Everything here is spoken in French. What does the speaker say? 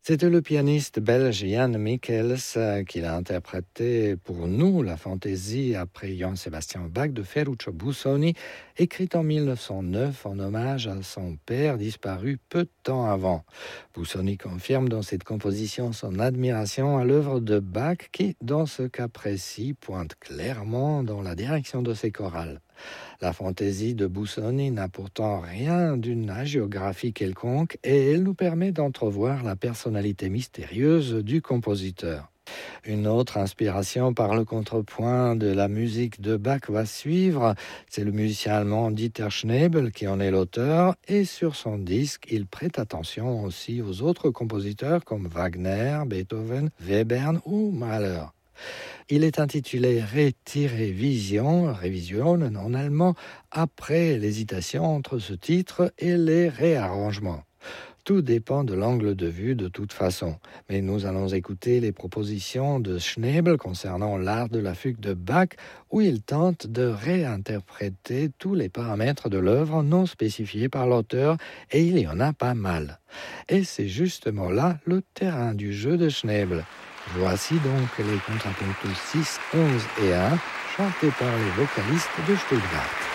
C'était le pianiste belge Jan Michels qui a interprété pour nous la fantaisie après Johann Sebastian Bach de Ferruccio Busoni, écrite en 1909 en hommage à son père disparu peu de temps avant. Busoni confirme dans cette composition son admiration à l'œuvre de Bach qui, dans ce cas précis, pointe clairement dans la direction de ses chorales. La fantaisie de Busoni n'a pourtant rien d'une hagiographie quelconque et elle nous permet d'entrevoir la personnalité mystérieuse du compositeur. Une autre inspiration par le contrepoint de la musique de Bach va suivre. C'est le musicien allemand Dieter Schnebel qui en est l'auteur et sur son disque, il prête attention aussi aux autres compositeurs comme Wagner, Beethoven, Webern ou Mahler. Il est intitulé Revision en allemand, après l'hésitation entre ce titre et les réarrangements. Tout dépend de l'angle de vue de toute façon, mais nous allons écouter les propositions de Schnebel concernant l'art de la fugue de Bach, où il tente de réinterpréter tous les paramètres de l'œuvre non spécifiés par l'auteur, et il y en a pas mal. Et c'est justement là le terrain du jeu de Schnebel. Voici donc les contrapuntos 6, 11 et 1, chantés par les vocalistes de Stuttgart.